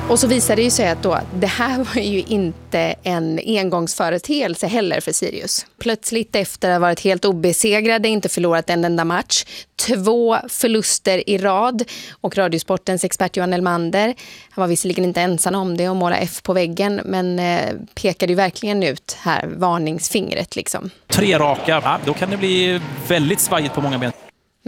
Och så visade det ju sig att då, det här var ju inte en engångsföreteelse heller för Sirius. Plötsligt efter att ha varit helt obesegrade, inte förlorat en enda match, 2 förluster i rad, och Radiosportens expert Johan Elmander, han var visserligen inte ensam om det och måla F på väggen, men pekade ju verkligen ut här varningsfingret liksom. 3 raka, ja, då kan det bli väldigt svajigt på många ben.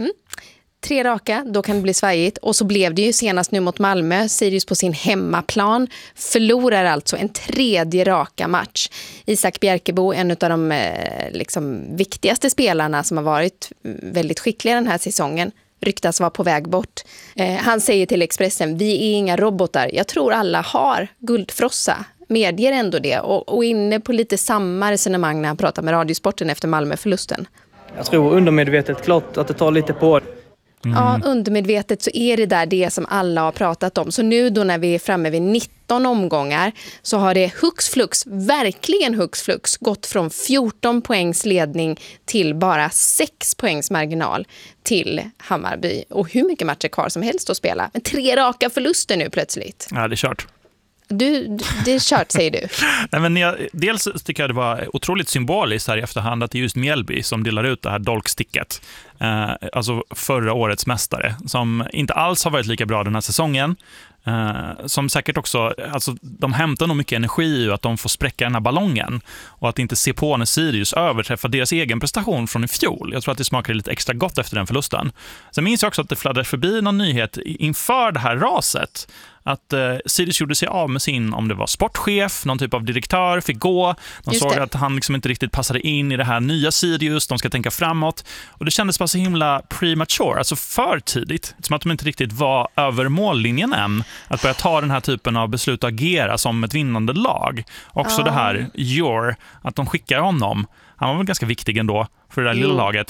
3 raka, då kan det bli svajigt. Och så blev det ju senast nu mot Malmö. Sirius på sin hemmaplan förlorar alltså en 3:e raka match. Isak Bjerkebo, en av de viktigaste spelarna som har varit väldigt skickliga den här säsongen, ryktas vara på väg bort. Han säger till Expressen, vi är inga robotar. Jag tror alla har guldfrossa. Medger ändå det. Och inne på lite samma resonemang när han pratar med Radiosporten efter Malmö-förlusten. Jag tror undermedvetet klart att det tar lite på. Ja, undermedvetet så är det där det som alla har pratat om. Så nu då när vi är framme vid 19 omgångar så har det verkligen hux flux, gått från 14 poängs ledning till bara 6 poängs marginal till Hammarby. Och hur mycket matcher kvar som helst att spela. Men 3 raka förluster nu plötsligt. Ja, det är kört. Det är kört, säger du. Nej, men dels tycker jag det var otroligt symboliskt här i efterhand att det är just Mjällby som delar ut det här dolksticket. Alltså förra årets mästare, som inte alls har varit lika bra den här säsongen. Som säkert också, alltså de hämtar nog mycket energi ur att de får spräcka den här ballongen och att inte se på när Sirius överträffar deras egen prestation från i fjol. Jag tror att det smakar lite extra gott efter den förlusten. Sen minns jag också att det fladdrar förbi någon nyhet inför det här raset att Sirius gjorde sig av med sin, om det var sportchef, någon typ av direktör, fick gå. De såg att han liksom inte riktigt passade in i det här nya Sirius, de ska tänka framåt. Och det kändes bara så himla premature, alltså för tidigt. Som att de inte riktigt var över mållinjen än. Att börja ta den här typen av beslut och agera som ett vinnande lag. Också det här, att de skickar honom. Han var väl ganska viktig ändå för det där lilla laget.